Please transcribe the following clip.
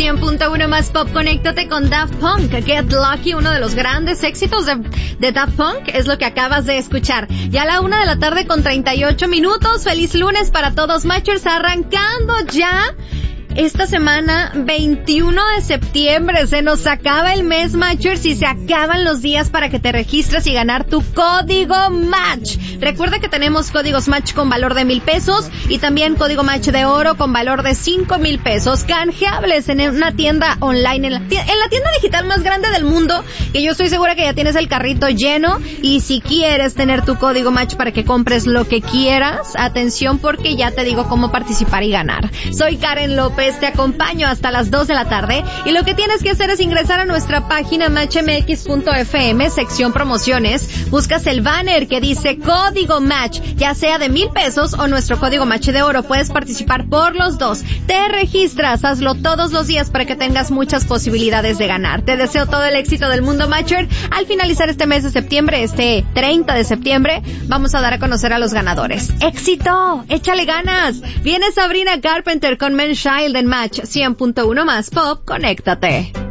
100.1 más pop, conéctate con Daft Punk. Get Lucky, uno de los grandes éxitos de Daft Punk, es lo que acabas de escuchar. Ya a la 1:38 Feliz lunes para todos, Matchers, arrancando ya esta semana, 21 de septiembre, se nos acaba el mes, Matchers, y se acaban los días para que te registres y ganar tu código Match. Recuerda que tenemos códigos Match con valor de 1,000 pesos y también código Match de oro con valor de 5,000 pesos, canjeables en una tienda online, en la tienda digital más grande del mundo, que yo estoy segura que ya tienes el carrito lleno. Y si quieres tener tu código Match para que compres lo que quieras, atención, porque ya te digo cómo participar y ganar. Soy Karen López, te acompaño hasta las 2 de la tarde y lo que tienes que hacer es ingresar a nuestra página matchmx.fm, sección promociones, buscas el banner que dice código Match, ya sea de 1,000 pesos o nuestro código Match de oro, puedes participar por los dos, te registras, hazlo todos los días para que tengas muchas posibilidades de ganar. Te deseo todo el éxito del mundo, Matcher. Al finalizar este mes de septiembre, este 30 de septiembre, vamos a dar a conocer a los ganadores. ¡Éxito! ¡Échale ganas! Viene Sabrina Carpenter con Men's Child en Match 100.1 más pop, conéctate.